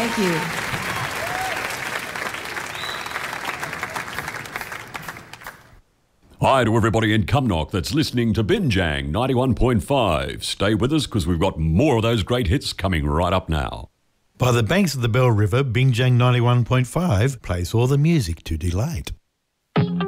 Thank you. Hi to everybody in Cumnock that's listening to Binjang 91.5. Stay with us because we've got more of those great hits coming right up now. By the banks of the Bell River, Binjang 91.5 plays all the music to delight.